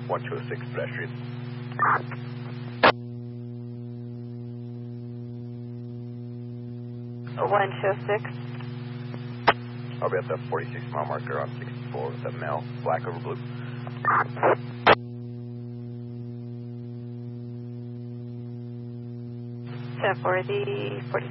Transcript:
1206 pedestrian. 1206. I'll be at the 46 mile marker on 64 with a male, black over blue. For the 46.